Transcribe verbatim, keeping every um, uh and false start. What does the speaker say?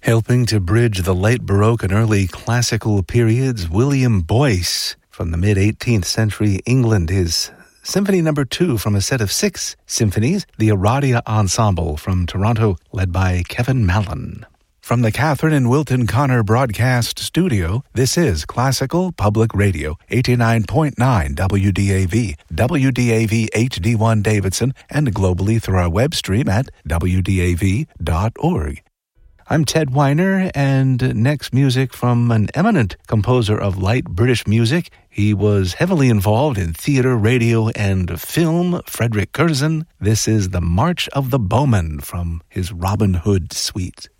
Helping to bridge the late Baroque and early classical periods, William Boyce from the mid-eighteenth century England, his Symphony Number Two from a set of six symphonies, the Aradia Ensemble from Toronto, led by Kevin Mallon. From the Catherine and Wilton Connor Broadcast Studio, this is Classical Public Radio, eighty-nine point nine W D A V, W D A V H D one Davidson, and globally through our web stream at W D A V dot org. I'm Ted Weiner, and next music from an eminent composer of light British music. He was heavily involved in theater, radio, and film, Frederick Curzon. This is The March of the Bowmen from his Robin Hood suite.